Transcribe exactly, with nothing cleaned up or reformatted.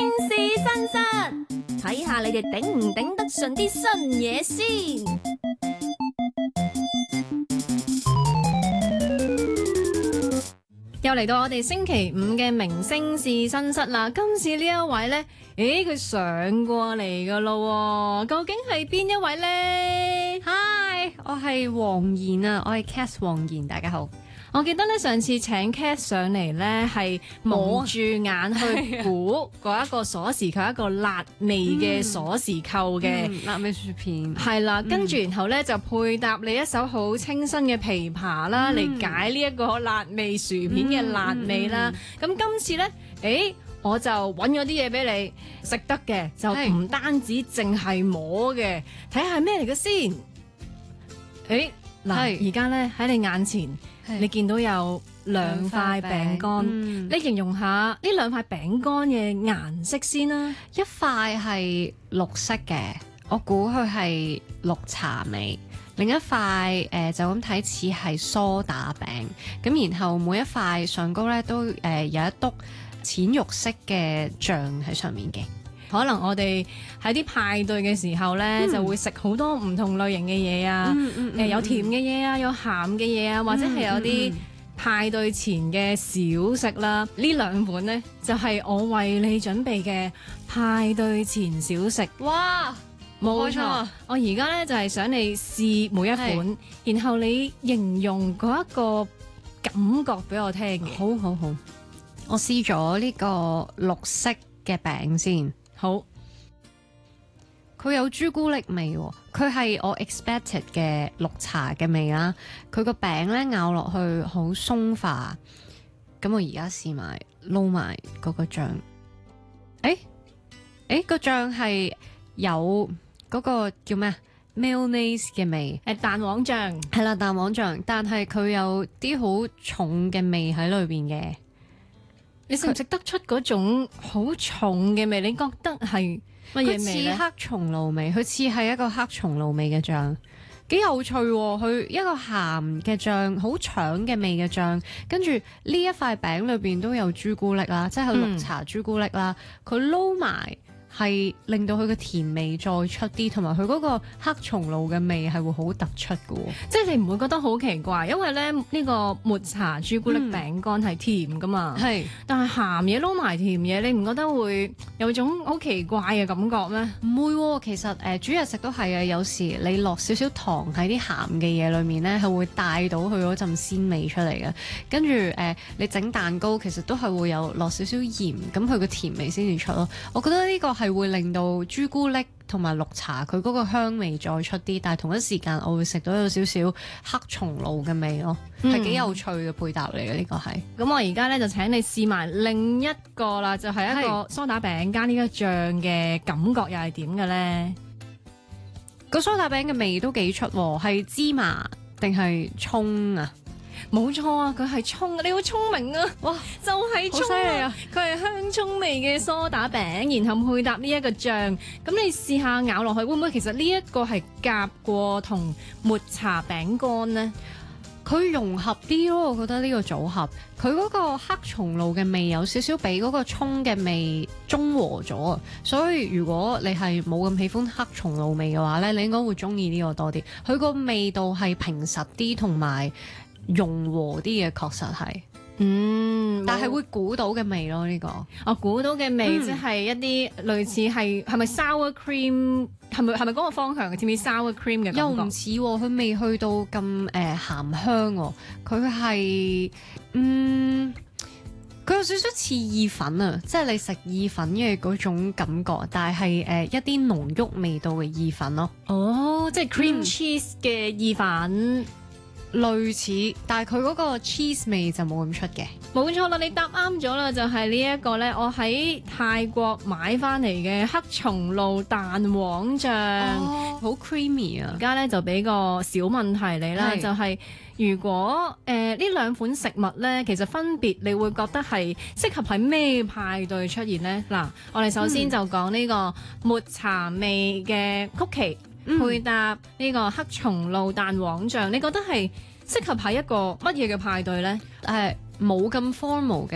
事新室，睇下你哋頂唔頂得順啲新嘢先。又嚟到我哋星期五嘅明星試新室啦，今次呢一位呢，誒佢上過嚟噶咯，究竟係邊一位呢？ Hi， 我係黃妍啊，我係 Cath 黃妍，大家好。 我記得咧上次請 Cath 上嚟咧係蒙住眼去估嗰一個鎖匙扣一個辣味嘅鎖匙扣嘅、 嗯嗯、辣味薯片， 係啦，跟住然後咧就配搭你一手好清新嘅琵琶啦，嚟、嗯、解呢一個辣味薯片嘅辣味啦。咁、嗯嗯嗯、今次咧，誒我就揾咗啲嘢俾你食得嘅，就唔單止淨係摸嘅，睇下咩嚟嘅先。誒嗱，而家咧喺你眼前。你見到有兩塊餅乾，嗯、你形容下呢兩塊餅乾嘅顏色先啦。 一塊係綠色嘅，我估佢係綠茶味；另一塊誒、呃、就咁睇似係梳打餅。咁然後每一塊上高咧都誒、呃、有一篤淺肉色嘅醬喺上面嘅。 可能我哋喺啲派對嘅時候咧，嗯、就會食好多唔同類型嘅嘢啊，誒、嗯嗯呃、有甜嘅嘢啊，有鹹嘅嘢啊，或者係有啲派對前嘅小食啦。嗯嗯、呢兩款咧就係、是、我為你準備嘅派對前小食。哇，冇錯！我而家咧就係、是、想你試每一款，是然後你形容嗰一個感覺俾我聽嘅。 好好好，我試咗呢個綠色嘅餅先。好，佢有朱古力味，佢係我 expected 嘅綠茶嘅味啦。佢個餅咧咬落去好鬆化，咁我而家試埋撈埋嗰個醬。誒誒，個醬係有嗰個叫咩 mayonnaise 嘅味， 誒蛋黃醬係啦，蛋黃醬，但係佢有啲好重嘅味喺裏邊嘅。 你食唔食得出嗰種好重嘅味？你覺得係乜嘢味咧？ 似黑松露味，佢似係一個黑松露味嘅醬，幾有趣喎！佢一個鹹嘅醬，好搶嘅味嘅醬，跟住呢一塊餅裏邊都有朱古力啦，即係綠茶朱古力啦，佢撈埋。係令到佢嘅甜味再出啲，同埋佢嗰個黑松露嘅味係會好突出嘅， 即係你唔會覺得好奇怪，因為咧呢、呢個抹茶朱古力餅乾係甜噶嘛，係、嗯，但係鹹嘢撈埋甜嘢，你唔覺得會有種好奇怪嘅感覺咩？ 唔會、哦，其實誒、呃、煮嘢食都係啊，有時你落少少糖喺啲鹹嘅嘢裏面咧，係會帶到佢嗰陣鮮味出嚟嘅。跟住誒你整蛋糕，其實都係會有落少少鹽，咁佢個甜味先至出咯。我覺得呢個係會令到朱古力同埋綠茶佢嗰個香味再出啲，但係同一時間我會食到有少少黑松露嘅味咯，係幾、嗯、有趣嘅配搭嚟嘅呢個係。 咁我而家咧就請你試埋另一個啦，就係、是、一個梳打餅加呢個醬嘅感覺又係點嘅咧？ 個梳打餅嘅味都幾出，係芝麻定係蔥啊？ 冇錯啊，佢係蔥，你好聰明啊！哇，就係蔥，好犀利啊！佢係香蔥味嘅梳打餅，然後配搭呢一個醬。咁你試下咬落去，會唔會其實呢一個係夾過同抹茶餅乾呢？ 佢融合啲咯，我覺得呢個組合，佢嗰個黑松露嘅味有少少比嗰個蔥嘅味中和咗啊！所以如果你係冇咁喜歡黑松露味嘅話咧，你應該會中意呢個多啲。佢個味道係平實啲，同埋融和啲嘅，確實係，嗯，但係會估到嘅味咯呢、這個， 我估到嘅味、嗯、即係一啲類似係係咪 sour cream， 係咪係咪嗰個方向嘅？似唔似 sour cream 嘅感覺？ 又唔似，佢未去到咁誒鹹香，佢係，嗯，佢有少少似意粉啊，即係你食意粉嘅嗰種感覺，但係誒、呃、一啲濃郁味道嘅意粉咯。 哦，即係 cream cheese 嘅意粉。 類似，但係佢嗰個 cheese 味就冇咁出嘅。 冇錯啦，你答啱咗啦，就係呢一個咧，我喺泰國買翻嚟嘅黑松露蛋黃醬， 好、哦、creamy 啊！ 而家咧就俾個小問題你啦，是就係如果誒呢、呃、兩款食物咧，其實分別你會覺得係適合喺咩派對出現咧？嗱，我哋首先就講呢個抹茶味嘅曲奇。嗯、配搭呢個黑松露蛋黃醬，你覺得係適合喺一個乜嘢嘅派對呢？ 誒，冇咁 formal 嘅。